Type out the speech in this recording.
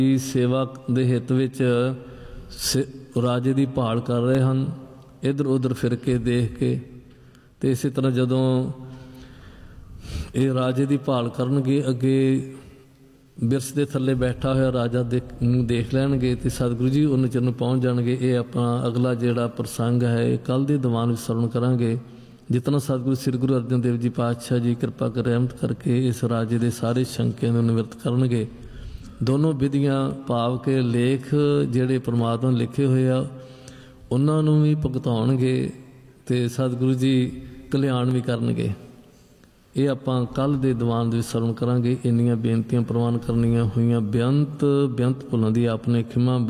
ਸੇਵਾ ਦੇ ਹਿੱਤ ਵਿੱਚ ਰਾਜੇ ਦੀ ਭਾਲ ਕਰ ਰਹੇ ਹਨ, ਇੱਧਰ ਉੱਧਰ ਫਿਰ ਕੇ ਦੇਖ ਕੇ। ਅਤੇ ਇਸੇ ਤਰ੍ਹਾਂ ਜਦੋਂ ਇਹ ਰਾਜੇ ਦੀ ਭਾਲ ਕਰਨਗੇ, ਅੱਗੇ ਬਿਰਸ ਦੇ ਥੱਲੇ ਬੈਠਾ ਹੋਇਆ ਰਾਜਾ ਨੂੰ ਦੇਖ ਲੈਣਗੇ ਅਤੇ ਸਤਿਗੁਰੂ ਜੀ ਉਹਨਾਂ ਚਿਰ ਨੂੰ ਪਹੁੰਚ ਜਾਣਗੇ। ਇਹ ਆਪਣਾ ਅਗਲਾ ਜਿਹੜਾ ਪ੍ਰਸੰਗ ਹੈ ਇਹ ਕੱਲ੍ਹ ਦੇ ਦੀਵਾਨ ਵਿੱਚ ਸਰਵਣ ਕਰਾਂਗੇ। ਜਿਤਨਾ ਸਤਿਗੁਰੂ ਸ੍ਰੀ ਗੁਰੂ ਅਰਜਨ ਦੇਵ ਜੀ ਪਾਤਸ਼ਾਹ ਜੀ ਕਿਰਪਾ ਕਰ ਰਹਿਮਤ ਕਰਕੇ ਇਸ ਰਾਜੇ ਦੇ ਸਾਰੇ ਸ਼ੰਕਿਆਂ ਨੂੰ ਨਿਵਰਤ ਕਰਨਗੇ। ਦੋਨੋਂ ਵਿਧੀਆਂ ਭਾਵ ਕੇ ਲੇਖ ਜਿਹੜੇ ਪਰਮਾਤਮਾ ਨੇ ਲਿਖੇ ਹੋਏ ਆ ਉਹਨਾਂ ਨੂੰ ਵੀ ਭੁਗਤਾਉਣਗੇ ਅਤੇ ਸਤਿਗੁਰੂ ਜੀ ਕਲਿਆਣ ਵੀ ਕਰਨਗੇ। ਇਹ ਆਪਾਂ ਕੱਲ੍ਹ ਦੇ ਦੀਵਾਨ ਦੇ ਵਿੱਚ ਸਰਵਣ ਕਰਾਂਗੇ। ਇੰਨੀਆਂ ਬੇਨਤੀਆਂ ਪ੍ਰਵਾਨ ਕਰਨੀਆਂ ਹੋਈਆਂ। ਬੇਅੰਤ ਭੁੱਲਾਂ ਦੀ ਆਪਣੇ ਖਿਮਾ